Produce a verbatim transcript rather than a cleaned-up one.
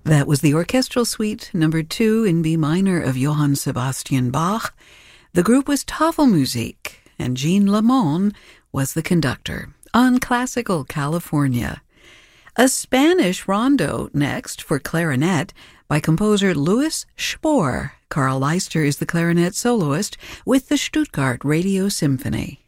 That was the Orchestral Suite number two in B minor of Johann Sebastian Bach. The group was Tafelmusik, and Jean Lamont was the conductor on Classical California. A Spanish rondo next for clarinet by composer Louis Spohr. Carl Leister is the clarinet soloist with the Stuttgart Radio Symphony.